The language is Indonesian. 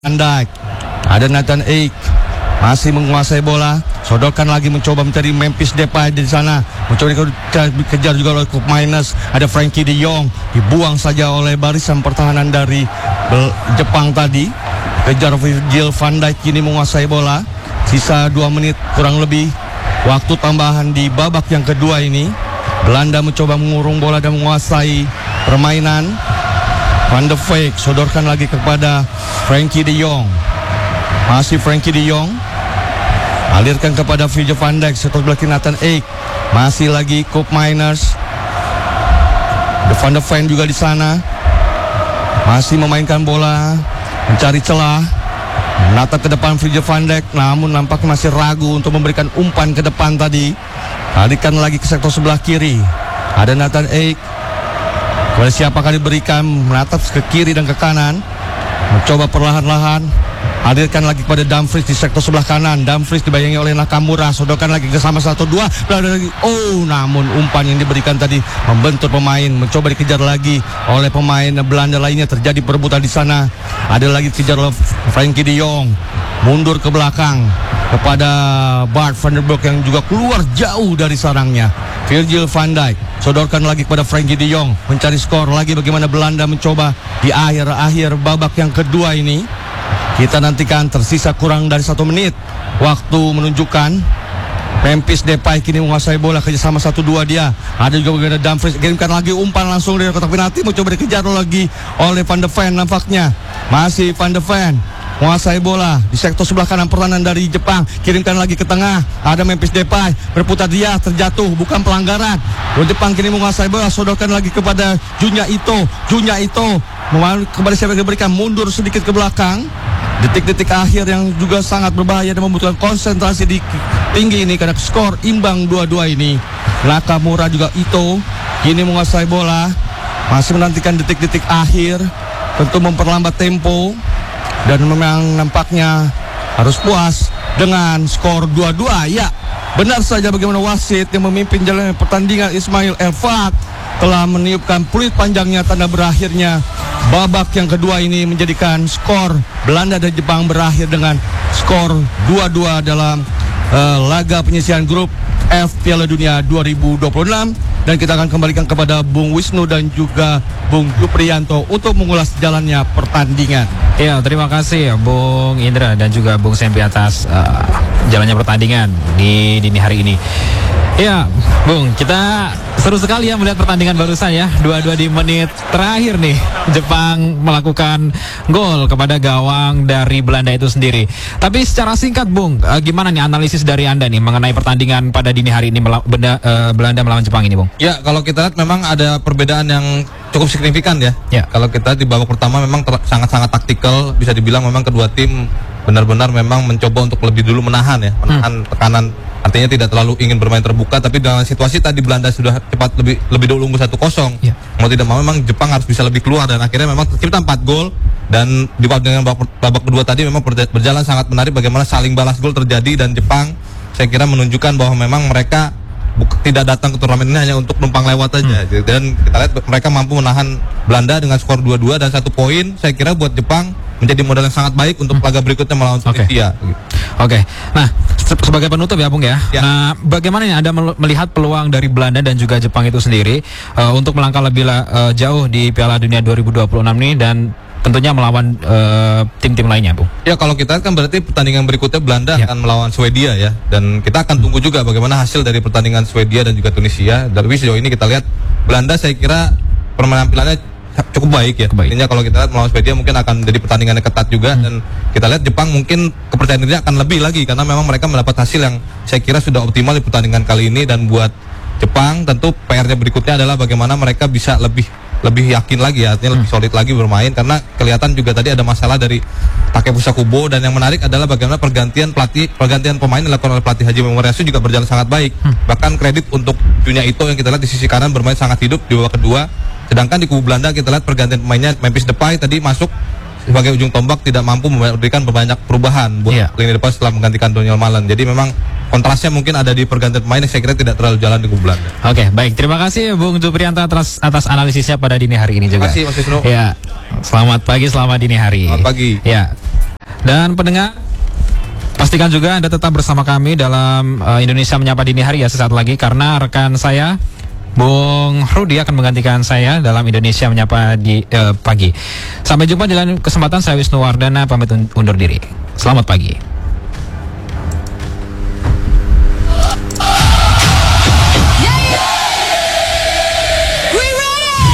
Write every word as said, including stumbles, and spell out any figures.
Van Dijk, ada Nathan Ake, masih menguasai bola, sodorkan lagi mencoba mencari Memphis Depay di sana, mencoba dikejar juga oleh Koop Meiners, ada Frenkie de Jong, dibuang saja oleh barisan pertahanan dari Jepang tadi, kejar Virgil van Dijk kini menguasai bola, sisa dua menit kurang lebih, waktu tambahan di babak yang kedua ini, Belanda mencoba mengurung bola dan menguasai permainan. Van de Beek sodorkan lagi kepada Frenkie de Jong. Masih Frenkie de Jong. Alirkan kepada Virgil van Dijk setelah belakang Nathan Ake. Masih lagi Koop Meiners. De Van de Ven juga di sana. Masih memainkan bola, mencari celah. Menatap ke depan Virgil van Dijk, namun nampaknya masih ragu untuk memberikan umpan ke depan tadi. Alirkan lagi ke sektor sebelah kiri. Ada Nathan Ake. Kepada siapakah diberikan, menatap ke kiri dan ke kanan, mencoba perlahan-lahan, hadirkan lagi kepada Dumfries di sektor sebelah kanan. Dumfries dibayangi oleh Nakamura, sodorkan lagi ke sama satu dua, lagi. Oh, namun umpan yang diberikan tadi membentur pemain, mencoba dikejar lagi oleh pemain Belanda lainnya. Terjadi perebutan di sana. Ada lagi kejar oleh Frenkie de Jong, mundur ke belakang kepada Bart van der Broek yang juga keluar jauh dari sarangnya. Virgil van Dijk sodorkan lagi kepada Frenkie de Jong, mencari skor lagi. Bagaimana Belanda mencoba di akhir-akhir babak yang kedua ini. Kita nantikan, tersisa kurang dari satu menit. Waktu menunjukkan Memphis Depay kini menguasai bola, kerjasama satu dua dia. Ada juga bagaimana Dumfries, kirimkan lagi umpan langsung dari kotak penalti, mencoba dikejar lagi oleh Van de Ven nampaknya. Masih Van de Ven menguasai bola di sektor sebelah kanan pertahanan dari Jepang, kirimkan lagi ke tengah, ada Memphis Depay, berputar dia, terjatuh, bukan pelanggaran. Jepang kini menguasai bola, sodorkan lagi kepada Junya Ito, Junya Ito kembali siapa yang diberikan, mundur sedikit ke belakang. Detik-detik akhir yang juga sangat berbahaya dan membutuhkan konsentrasi di tinggi ini karena skor imbang dua dua ini. Nakamura juga Ito kini menguasai bola, masih menantikan detik-detik akhir, tentu memperlambat tempo. Dan memang nampaknya harus puas dengan skor dua dua. Ya, benar saja bagaimana wasit yang memimpin jalannya pertandingan, Ismail Elfat, telah meniupkan peluit panjangnya tanda berakhirnya babak yang kedua ini, menjadikan skor Belanda dan Jepang berakhir dengan skor dua dua dalam uh, laga penyisihan grup F Piala Dunia dua ribu dua puluh enam. Dan kita akan kembalikan kepada Bung Wisnu dan juga Bung Juprianto untuk mengulas jalannya pertandingan. Ya, terima kasih Bung Indra dan juga Bung Sempi atas uh, jalannya pertandingan di dini hari ini. Ya, Bung, kita seru sekali ya melihat pertandingan barusan ya. Dua-dua di menit terakhir nih, Jepang melakukan gol kepada gawang dari Belanda itu sendiri. Tapi secara singkat, Bung, uh, gimana nih analisis dari Anda nih mengenai pertandingan pada dini hari ini mela- benda, uh, Belanda melawan Jepang ini, Bung? Ya, kalau kita lihat memang ada perbedaan yang cukup signifikan ya. Ya. Kalau kita di babak pertama memang ter- sangat-sangat taktikal, bisa dibilang memang kedua tim benar-benar memang mencoba untuk lebih dulu menahan ya, menahan hmm. tekanan. Artinya tidak terlalu ingin bermain terbuka, tapi dengan situasi tadi Belanda sudah cepat lebih lebih dulu unggul satu kosong. Ya. Mau tidak mau memang Jepang harus bisa lebih keluar, dan akhirnya memang tercipta empat gol. Dan di pertandingan babak, babak kedua tadi memang berjalan sangat menarik bagaimana saling balas gol terjadi, dan Jepang saya kira menunjukkan bahwa memang mereka tidak datang ke turnamen ini hanya untuk numpang lewat aja. Hmm. Dan kita lihat mereka mampu menahan Belanda dengan skor dua dua dan satu poin. Saya kira buat Jepang menjadi modal yang sangat baik untuk laga berikutnya melawan Tunisia. Oke. Okay. Okay. Nah, se sebagai penutup ya, Bung ya. ya. Nah, bagaimana nih Anda melihat peluang dari Belanda dan juga Jepang itu sendiri uh, untuk melangkah lebih uh, jauh di Piala Dunia dua ribu dua puluh enam ini dan tentunya melawan tim-tim uh, lainnya, Bung? Ya, kalau kita kan berarti pertandingan berikutnya Belanda ya. akan melawan Swedia ya, dan kita akan tunggu juga bagaimana hasil dari pertandingan Swedia dan juga Tunisia. Dari sejauh ini kita lihat Belanda saya kira penampilannya cukup baik ya. Baik. Intinya kalau kita lihat melawan Swedia mungkin akan jadi pertandingan yang ketat juga, hmm. dan kita lihat Jepang mungkin kepercayaan dirinya akan lebih lagi karena memang mereka mendapat hasil yang saya kira sudah optimal di pertandingan kali ini. Dan buat Jepang tentu P R-nya berikutnya adalah bagaimana mereka bisa lebih lebih yakin lagi ya, artinya hmm. lebih solid lagi bermain, karena kelihatan juga tadi ada masalah dari Takefusa Kubo. Dan yang menarik adalah bagaimana pergantian pelatih pergantian pemain dilakukan oleh pelatih Hajime Moriyasu juga berjalan sangat baik. hmm. Bahkan kredit untuk Junya Ito yang kita lihat di sisi kanan bermain sangat hidup di babak kedua. Sedangkan di kubu Belanda kita lihat pergantian pemainnya, Memphis Depay tadi masuk sebagai ujung tombak, tidak mampu memberikan banyak perubahan buat yeah. lini depan setelah menggantikan Daniel Malen. Jadi memang kontrasnya mungkin ada di pergantian pemain yang saya kira tidak terlalu jalan di kubu Belanda. Oke, okay, baik. Terima kasih Bung Juprianto atas atas analisisnya pada dini hari ini juga. Terima kasih Mas Wisnu. Ya, selamat pagi, selamat dini hari. Selamat pagi. Ya. Dan pendengar, pastikan juga Anda tetap bersama kami dalam uh, Indonesia Menyapa Dini Hari ya sesaat lagi, karena rekan saya Bung Rudi akan menggantikan saya dalam Indonesia Menyapa di uh, pagi. Sampai jumpa di lain kesempatan. Saya Wisnu Wardana pamit undur diri. Selamat pagi.